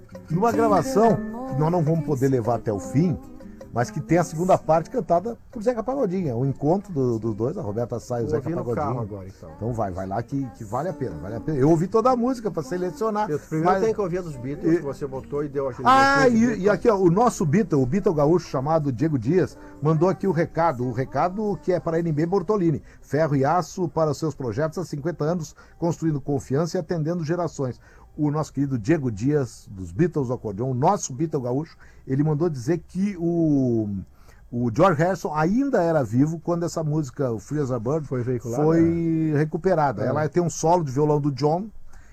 numa gravação que nós não vamos poder levar até o fim, mas que tem a segunda parte cantada por Zeca Pagodinho. É o encontro dos dois, a Roberta Sá e o Zeca Pagodinho. Carro agora, então Vai lá que vale a pena, vale a pena. Eu ouvi toda a música para selecionar. Primeiro tem que ouvir dos Beatles, que você botou e deu aquele... E aqui, ó, o nosso Beatle, o Beatle gaúcho chamado Diego Dias, mandou aqui o recado que é para NB Bortolini. Ferro e aço para seus projetos há 50 anos, construindo confiança e atendendo gerações. O nosso querido Diego Dias, dos Beatles do acordeão, o nosso Beatle gaúcho, ele mandou dizer que o George Harrison ainda era vivo quando essa música, o Free as a Bird, foi recuperada. Ela tem um solo de violão do John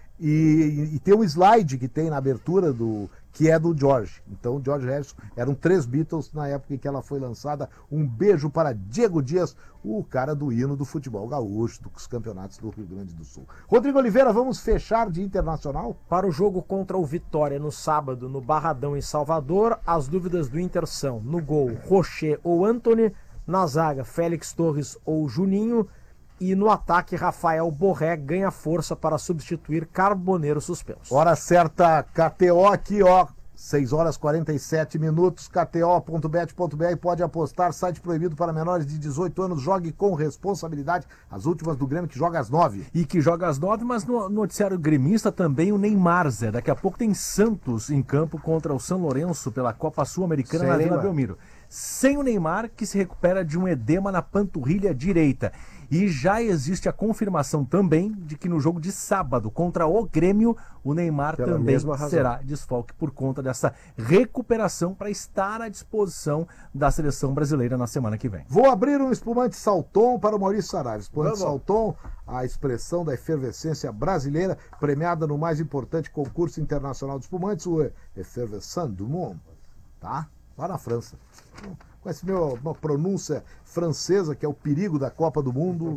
e tem um slide que tem na abertura que é do George. Então, o George Harrison, eram 3 Beatles na época em que ela foi lançada. Um beijo para Diego Dias, o cara do hino do futebol gaúcho, dos campeonatos do Rio Grande do Sul. Rodrigo Oliveira, vamos fechar de internacional? Para o jogo contra o Vitória no sábado, no Barradão em Salvador, as dúvidas do Inter são: no gol, Rocher ou Antony; na zaga, Félix Torres ou Juninho; e no ataque, Rafael Borré ganha força para substituir Carboneiro suspenso. Hora certa, KTO aqui, ó. 6 horas 47 minutos, kto.bet.br, pode apostar, site proibido para menores de 18 anos, jogue com responsabilidade. As últimas do Grêmio, que joga às 9. E que joga às 9, mas no noticiário gremista também o Neymar, Zé. Daqui a pouco tem Santos em campo contra o São Lourenço pela Copa Sul-Americana na Vila Belmiro. Sem o Neymar, que se recupera de um edema na panturrilha direita. E já existe a confirmação também de que no jogo de sábado contra o Grêmio, o Neymar também será desfalque por conta dessa recuperação para estar à disposição da seleção brasileira na semana que vem. Vou abrir um espumante Salton para o Maurício Saraiva. Espumante Salton, a expressão da efervescência brasileira, premiada no mais importante concurso internacional de espumantes, o Effervescent du Monde, tá? Lá na França. Com essa uma pronúncia francesa, que é o perigo da Copa do Mundo,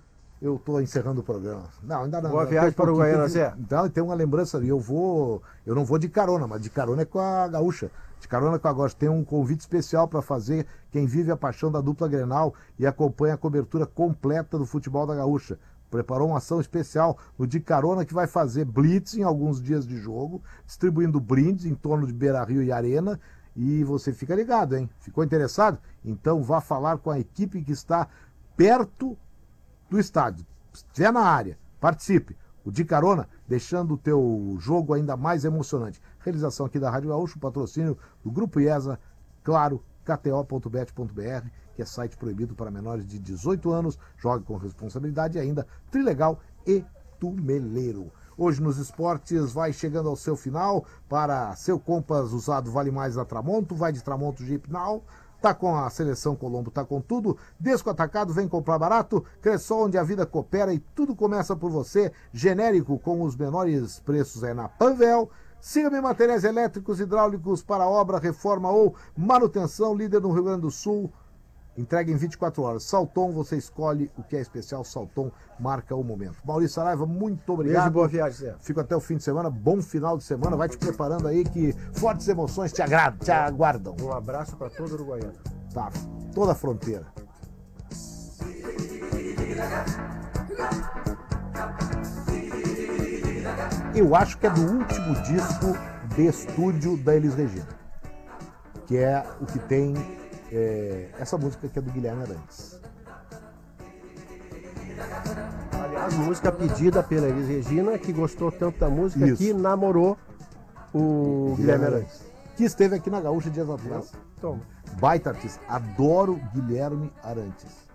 eu estou encerrando o programa. Não, ainda não. Boa viagem para o Uruguaiana, Zé. Então, tem uma lembrança ali. Eu não vou de carona, mas de carona é com a Gaúcha. De carona com a Gaúcha. Tem um convite especial para fazer quem vive a paixão da dupla Grenal e acompanha a cobertura completa do futebol da Gaúcha. Preparou uma ação especial no De Carona, que vai fazer blitz em alguns dias de jogo, distribuindo brindes em torno de Beira-Rio e Arena. E você fica ligado, hein? Ficou interessado? Então vá falar com a equipe que está perto do estádio. Se estiver na área, participe. O De Carona, deixando o teu jogo ainda mais emocionante. Realização aqui da Rádio Gaúcho, patrocínio do Grupo IESA, claro, kto.bet.br, que é site proibido para menores de 18 anos. Jogue com responsabilidade e ainda Trilegal e Tumeleiro. Hoje nos esportes vai chegando ao seu final. Para seu Compass usado vale mais na Tramonto, vai de Tramonto Jeep Now. Tá com a Seleção Colombo, tá com tudo. Desco Atacado, vem comprar barato. Cressol, onde a vida coopera e tudo começa por você. Genérico, com os menores preços é na Panvel. Siga-me em materiais elétricos, hidráulicos para obra, reforma ou manutenção, líder no Rio Grande do Sul. Entrega em 24 horas. Salton, você escolhe o que é especial. Salton marca o momento. Maurício Saraiva, muito obrigado. Beijo, boa viagem, Zé. Fico até o fim de semana. Bom final de semana. Vai te preparando aí que fortes emoções te aguardam. Um abraço para todo o Uruguaiano. Tá, toda a fronteira. Eu acho que é do último disco de estúdio da Elis Regina, que é o que tem essa música que é do Guilherme Arantes. Aliás, música pedida pela Elis Regina, que gostou tanto da música. Isso. Que namorou o Guilherme Arantes, que esteve aqui na Gaúcha dias atrás. Toma. Baita artista, adoro Guilherme Arantes.